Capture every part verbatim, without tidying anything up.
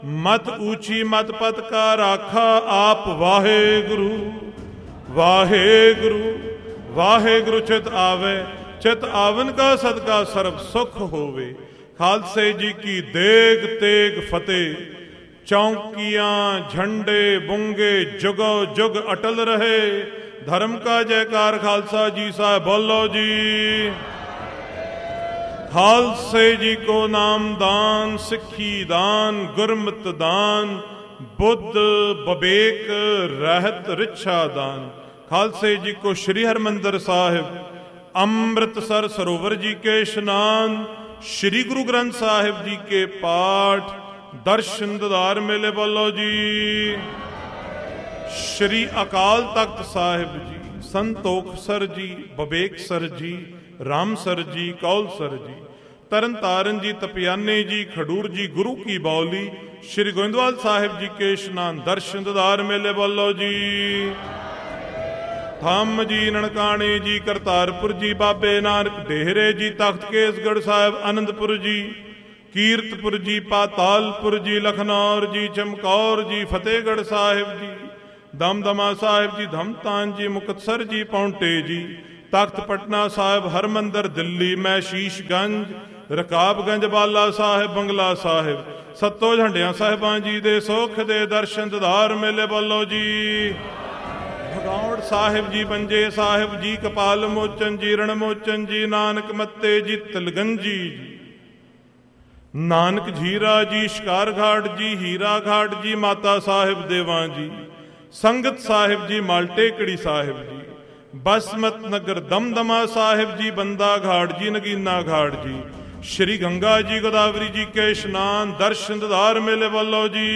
ਮਤ ਊਚੀ ਮਤ ਪਤ ਕਾ ਰਾਖਾ ਆਪ ਵਾਹਿਗੁਰੂ ਵਾਹਿਗੁਰੂ ਵਾਹਿਗੁਰੂ ਚਿਤ ਆਵੇ ਚਿਤ ਆਵਨ ਕਾ ਸਦਕਾ ਸਰਬ ਸੁਖ ਹੋਵੇ। ਖਾਲਸੇ ਜੀ ਕੀ ਦੇਗ ਤੇਗ ਫਤਿਹ। ਚੌਂਕੀਆਂ ਝੰਡੇ ਬੁੰਗੇ ਜੁਗੋ ਜੁਗ ਅਟਲ ਰਹੇ। ਧਰਮ ਕਾ ਜੈਕਾਰ ਖਾਲਸਾ ਜੀ ਸਾਹਿਬ ਬੋਲੋ ਜੀ। ਖਾਲਸੇ ਜੀ ਕੋ ਨਾਮ ਦਾਨ ਸਿੱਖੀ ਦਾਨ ਗੁਰਮਤਿ ਦਾਨ ਬੁੱਧ ਬਵੇਕ ਰਹਿਤ ਰਿਛਾ ਦਾਨ। ਖਾਲਸੇ ਜੀ ਕੋ ਸ਼੍ਰੀ ਹਰਿਮੰਦਰ ਸਾਹਿਬ ਅੰਮ੍ਰਿਤਸਰ ਸਰੋਵਰ ਜੀ ਕੇ ਇਸ਼ਨਾਨ श्री गुरु ग्रंथ साहिब जी के पाठ दर्शन दीदार मेले बोलो जी। श्री अकाल तख्त साहिब जी संतोख सर जी बबेक सर जी राम सर जी कौल सर जी तरन तारन जी तपियाने जी खडूर जी गुरु की बावली श्री गोविंदवाल साहिब जी के इशनान दर्शन दीदार मेले बोलो जी। थम जी ननकाने जी करतारपुर जी बाबे नानक डेहरे जी तख्त केसगढ़ साहिब आनंदपुर जी कीरतपुर जी पातालपुर जी लखनौर जी चमकौर जी फतेहगढ़ साहिब जी दमदमा साहिब जी धमतान जी मुक्तसर जी पौंटे जी तख्त पटना साहिब हरमंदर दिल्ली मैं शीशगंज रकाबगंज बाला साहिब बंगला साहिब सत्तो झंडिया साहिबां जी दे सुख दे दर्शन दीदार मेले बोलो जी। भगौड़ साहिब जी पंजे साहिब जी कपाल मोचन जी रणमोचन जी नानक मत्ते जी तिलगंजी जी नानक झीरा जी शिकार घाट जी हीरा घाट जी माता साहिब देवां जी संगत साहिब जी मालटेकड़ी साहिब जी बसमत नगर दमदमा साहिब जी बंदा घाट जी नगीना घाट जी श्री गंगा जी गोदावरी जी के स्नान दर्शन दीदार मेले बोलो जी।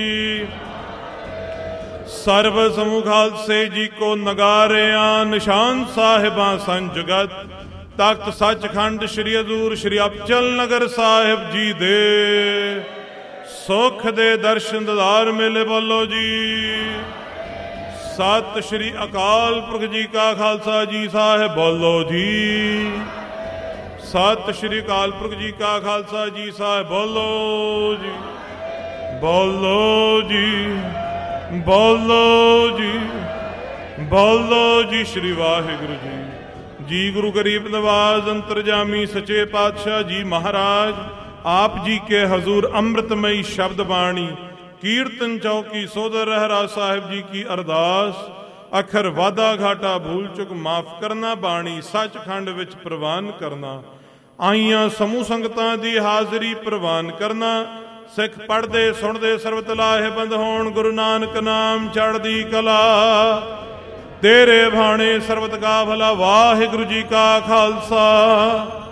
सर्व समूह खालसे जी को नगारिया निशान साहिबां संजगत तख्त सचखंड श्री हजूर श्री अबचल नगर साहिब जी दे सुख दे दर्शन दीदार मेले बोलो जी। सत श्री अकाल पुरख जी का खालसा जी साहिब बोलो जी। सत श्री अकाल पुरख जी का खालसा जी साहिब बोलो जी बोलो जी बोलो जी बोलो जी। श्री वाहिगुरु जी जी गुरु गरीब नवाज अंतरजामी सचे पातशाह जी महाराज आप जी के हजूर अमृतमयी शब्द बाणी कीर्तन चौकी सोदर रहरा साहिब जी की अरदास अखर वादा घाटा भूल चुक माफ करना बाणी सचखंड विच प्रवान करना आईयां समूह संगतां दी हाजरी प्रवान करना सिख पढ़ते सुनते सर्वत लाहेबंद होण गुरु नानक नाम चढ़दी कला तेरे भाणे सर्वत का भला। वाहिगुरु जी का खालसा